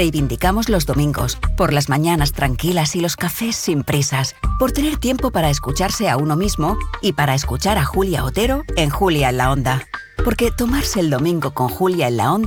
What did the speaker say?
Reivindicamos los domingos, por las mañanas tranquilas y los cafés sin prisas, por tener tiempo para escucharse a uno mismo y para escuchar a Julia Otero en Julia en la Onda. Porque tomarse el domingo con Julia en la Onda